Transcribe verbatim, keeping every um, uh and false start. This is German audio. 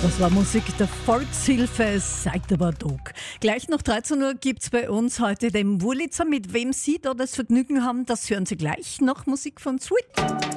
Das war Musik der Volkshilfe Seiterbadog. Gleich nach dreizehn Uhr gibt es bei uns heute den Wurlitzer. Mit wem Sie da das Vergnügen haben, das hören Sie gleich nach Musik von Sweet.